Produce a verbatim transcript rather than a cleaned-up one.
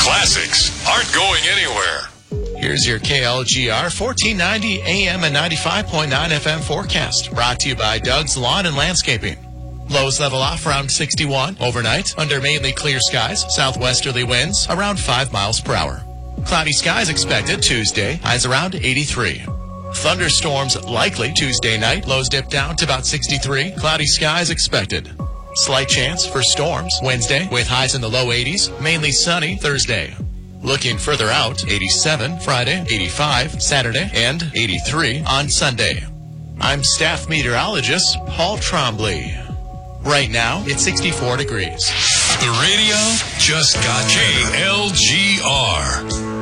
classics aren't going anywhere. Here's your K L G R fourteen ninety A M and ninety-five point nine F M forecast, brought to you by Doug's Lawn and Landscaping. Lows level off around sixty-one overnight, under mainly clear skies, southwesterly winds around five miles per hour. Cloudy skies expected Tuesday, highs around eighty-three. Thunderstorms likely Tuesday night, lows dip down to about sixty-three. Cloudy skies expected. Slight chance for storms Wednesday with highs in the low eighties, mainly sunny Thursday. Looking further out, eighty-seven Friday, eighty-five Saturday, and eighty-three on Sunday. I'm staff meteorologist Paul Trombley. Right now, it's sixty-four degrees. The radio just got K L G R.